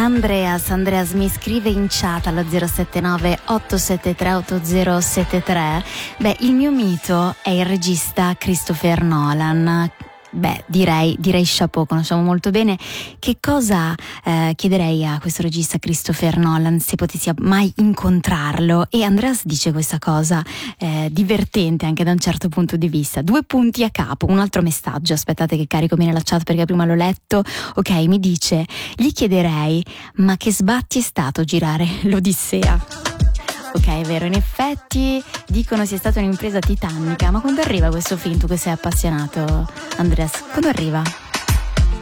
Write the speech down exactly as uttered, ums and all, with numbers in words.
Andreas, Andreas mi scrive in chat allo zero sette nove otto sette tre otto zero sette tre. Beh, il mio mito è il regista Christopher Nolan. Beh, direi, direi chapeau, conosciamo molto bene. Che cosa eh, chiederei a questo regista Christopher Nolan se potessi mai incontrarlo? E Andreas dice questa cosa eh, divertente anche da un certo punto di vista. Due punti a capo, un altro messaggio, aspettate che carico bene la chat perché prima l'ho letto. Ok, mi dice, gli chiederei, ma che sbatti è stato girare l'Odissea? Ok, è vero, in effetti dicono sia stata un'impresa titanica, ma quando arriva questo film, tu che sei appassionato, Andreas, quando arriva?